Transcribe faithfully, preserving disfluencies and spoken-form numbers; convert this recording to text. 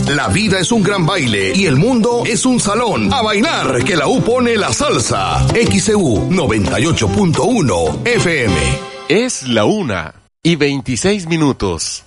La vida es un gran baile y el mundo es un salón. A bailar, que la U pone la salsa. X C U noventa y ocho punto uno F M. Es la una y veintiséis minutos.